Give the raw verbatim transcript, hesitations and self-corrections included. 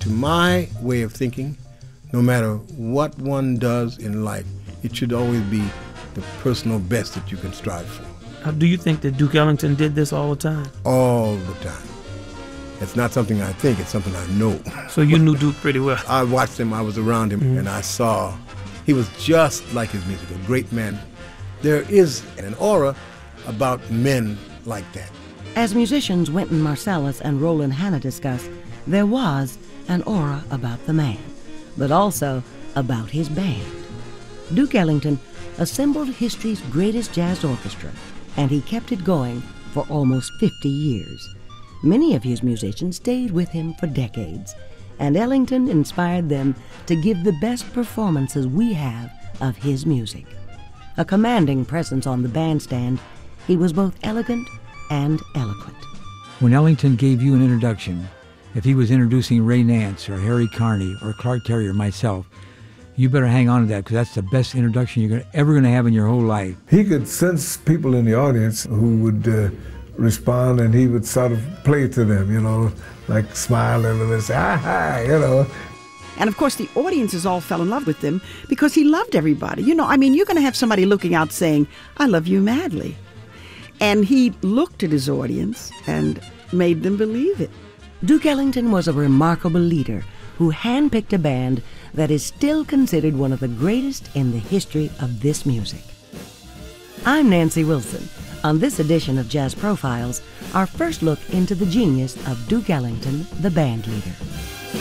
to my way of thinking, no matter what one does in life, it should always be the personal best that you can strive for. Uh, do you think that Duke Ellington did this all the time? All the time. It's not something I think, it's something I know. So you knew Duke pretty well? I watched him, I was around him, mm-hmm. and I saw he was just like his music, a great man. There is an aura about men like that. As musicians Wynton Marsalis and Roland Hanna discuss, there was an aura about the man, but also about his band. Duke Ellington assembled history's greatest jazz orchestra, and he kept it going for almost fifty years. Many of his musicians stayed with him for decades, and Ellington inspired them to give the best performances we have of his music. A commanding presence on the bandstand, he was both elegant and eloquent. When Ellington gave you an introduction, if he was introducing Ray Nance or Harry Carney or Clark Terry or myself, you better hang on to that, because that's the best introduction you're gonna, ever going to have in your whole life. He could sense people in the audience who would uh, respond, and he would sort of play to them, you know, like smiling and say, hi, hi, you know. And of course, the audiences all fell in love with him because he loved everybody. You know, I mean, you're going to have somebody looking out saying, I love you madly. And he looked at his audience and made them believe it. Duke Ellington was a remarkable leader who handpicked a band that is still considered one of the greatest in the history of this music. I'm Nancy Wilson. On this edition of Jazz Profiles, our first look into the genius of Duke Ellington, the band leader.